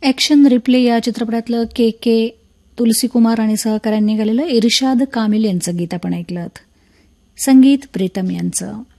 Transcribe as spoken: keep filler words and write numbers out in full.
Action replay या चित्रपटातलं के के तुलसी कुमार आणि सहकाऱ्यांनी गालेलं इर्शाद कामिल यांचं गीत आपण ऐकलं. संगीत प्रीतम यांचं.